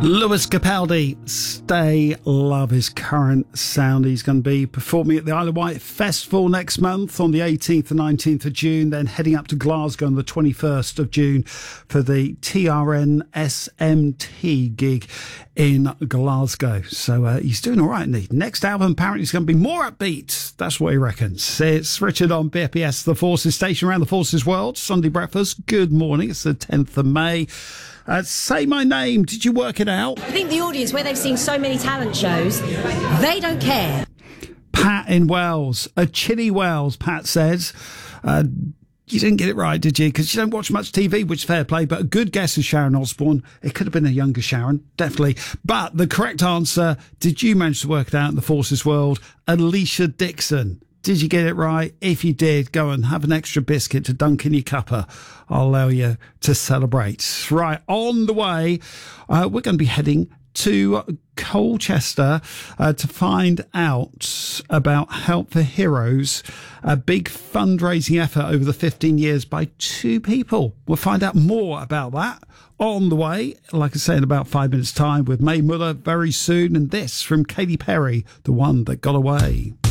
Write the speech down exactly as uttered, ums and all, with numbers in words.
Lewis Capaldi, Stay Love is current sound. He's going to be performing at the Isle of Wight Festival next month on the eighteenth and nineteenth of June, then heading up to Glasgow on the twenty-first of June for the T R N S M T gig in Glasgow. So uh, he's doing all right, isn't he? Next album apparently is going to be more upbeat. That's what he reckons. It's Richard on B P S, the Forces Station around the Forces World. Sunday breakfast. Good morning. It's the tenth of May. Uh, say my name. Did you work it out? I think the audience, where they've seen so many talent shows, they don't care. Pat in Wells. A chilly Wells, Pat says. Uh, you didn't get it right, did you? Because you don't watch much T V, which is fair play, but a good guess is Sharon Osbourne. It could have been a younger Sharon, definitely. But the correct answer, did you manage to work it out in the Forces World? Alicia Dixon. Did you get it right? If you did, go and have an extra biscuit to dunk in your cuppa. I'll allow you to celebrate. Right, on the way, uh, we're going to be heading to Colchester uh, to find out about Help for Heroes, a big fundraising effort over the fifteen years by two people. We'll find out more about that on the way, like I say, in about five minutes' time with Mae Muller very soon. And this from Katy Perry, The One That Got Away.